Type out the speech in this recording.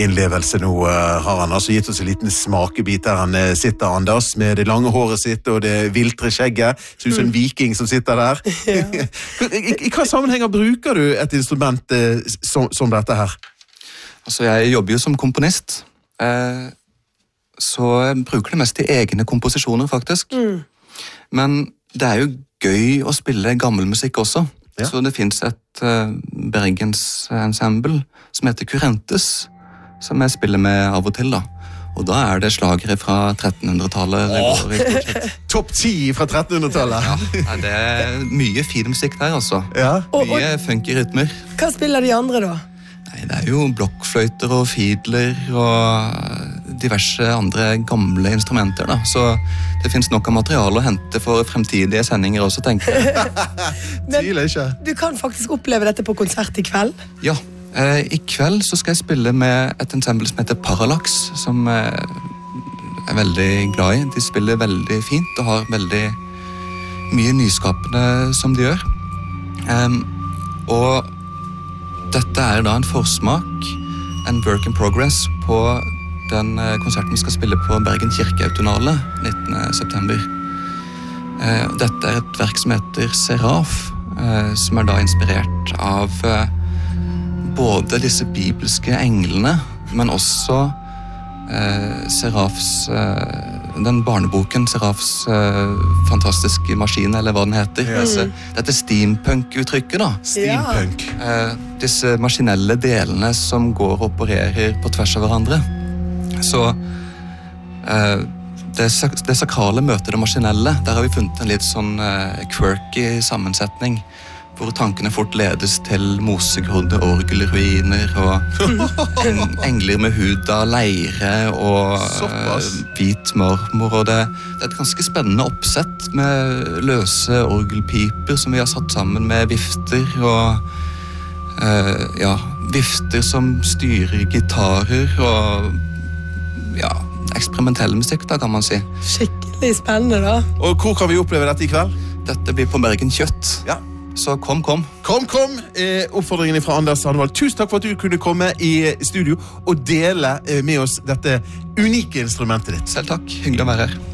innlevelse nå har han altså gitt oss en liten smakebit der han sitter, Anders, med det lange håret sitt og det viltre skjegget, ser ut som en viking som sitter der. Ja. I hva sammenhenger bruker du et instrument som dette her? Altså, jeg jobber jo som komponist, så jeg bruker det mest i egne komposisjoner, faktisk. Men det er jo gøy å spille gammel musikk også. Ja. Så det finnes et Bergens ensemble som heter Currentes, som jeg spiller med av og til da. Og da er det slagere fra 1300-tallet. Topp 10 fra 1300-tallet. Ja, det er mye fin musikk der, altså. Ja. Mye funky rytmer. Hva spiller de andre da? Nei, det er jo blokkfløyter og fiedler og diverse andre gamle instrumenter da. Så det finnes nok av materiale å hente for fremtidige sendinger også, tenker jeg. Tviler ikke. Du kan faktisk oppleve dette på konsert i kveld? Ja. I kveld så skal jeg spille med et ensemble som heter Parallax, som jeg er veldig glad i. De spiller veldig fint og har veldig mye nyskapende som de gjør. Og dette er da en forsmak, en work in progress, på den konserten vi skal spille på Bergen Kirkeautonale 19. september. Dette er et verk som heter Seraf, som er da inspirert av både disse bibelske englene, men også Serafs, den barneboken Serafs fantastiske maskin, eller hva den heter. Dette steampunk-uttrykket da. Steampunk. Disse maskinelle delene som går og opererer på tvers av hverandre. Så det sakrale møter det maskinelle. Der har vi funnet en litt sånn quirky sammensetning, hvor tankene fort ledes til mosegrodde orgelruiner og engler med hud av leire og hvit marmor. Og det er et ganske spennende oppsett med løse orgelpiper som vi har satt sammen med vifter og vifter som styrer gitarer og eksperimentell musikk da, kan man si. Skikkelig spennende da. Og hvor kan vi oppleve dette i kveld? Dette blir på Bergen Kjøtt. Ja. Så kom. Oppfordringen fra Anders Sandvold. Tusen takk for at du kunne komme i studio og dele med oss dette unike instrumentet ditt. Selv takk. Hyggelig å være her.